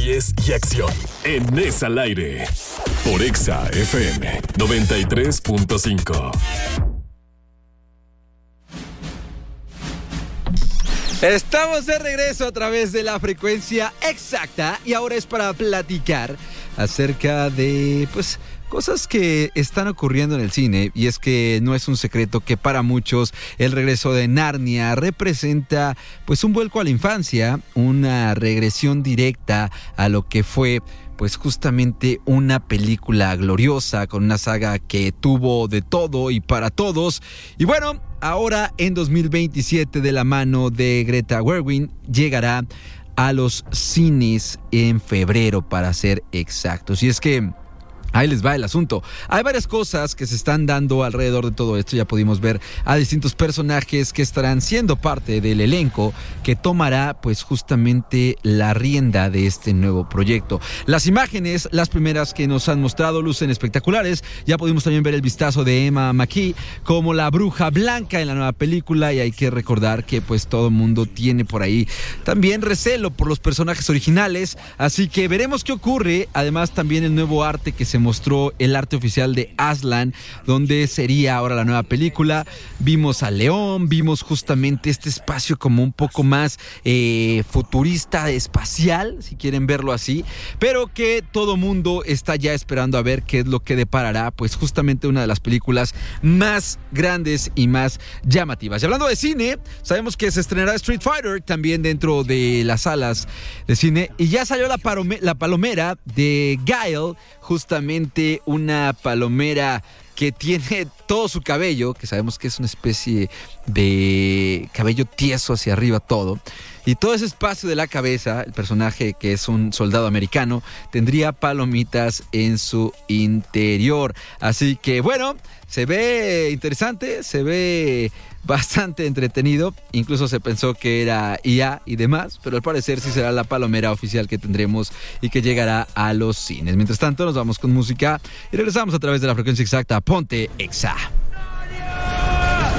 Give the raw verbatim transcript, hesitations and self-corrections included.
series y acción en Es al Aire por Exa F M noventa y tres punto cinco. Estamos de regreso a través de la frecuencia exacta y ahora es para platicar acerca de, pues, cosas que están ocurriendo en el cine, y es que no es un secreto que para muchos el regreso de Narnia representa pues un vuelco a la infancia, una regresión directa a lo que fue pues justamente una película gloriosa con una saga que tuvo de todo y para todos. Y bueno, ahora en dos mil veintisiete de la mano de Greta Gerwig llegará a los cines en febrero, para ser exactos. Y es que ahí les va el asunto. Hay varias cosas que se están dando alrededor de todo esto. Ya pudimos ver a distintos personajes que estarán siendo parte del elenco que tomará pues justamente la rienda de este nuevo proyecto. Las imágenes, las primeras que nos han mostrado, lucen espectaculares. Ya pudimos también ver el vistazo de Emma McKee como la Bruja Blanca en la nueva película, y hay que recordar que pues todo el mundo tiene por ahí también recelo por los personajes originales, así que veremos qué ocurre. Además también el nuevo arte que se mostró, el arte oficial de Aslan, donde sería ahora la nueva película. Vimos al león, vimos justamente este espacio como un poco más eh, futurista, espacial, si quieren verlo así, pero que todo mundo está ya esperando a ver qué es lo que deparará, pues justamente una de las películas más grandes y más llamativas. Y hablando de cine, sabemos que se estrenará Street Fighter también dentro de las salas de cine, y ya salió la, parome- la palomera de Guile, justamente una palomera que tiene todo su cabello, que sabemos que es una especie de cabello tieso hacia arriba todo, y todo ese espacio de la cabeza, el personaje que es un soldado americano, tendría palomitas en su interior. Así que bueno, se ve interesante, se ve bastante entretenido. Incluso se pensó que era I A y demás, pero al parecer sí será la palomera oficial que tendremos y que llegará a los cines. Mientras tanto, nos vamos con música y regresamos a través de la frecuencia exacta. Ponte Exa.